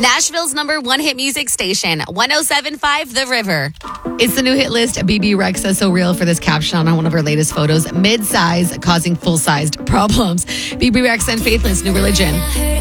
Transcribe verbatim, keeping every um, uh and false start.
Nashville's number one hit music station, one oh seven point five The River. It's the new hit list. B B Rexa so real for this caption on one of her latest photos. Mid-size causing full-sized problems. B B Rexa and Faithless, New Religion.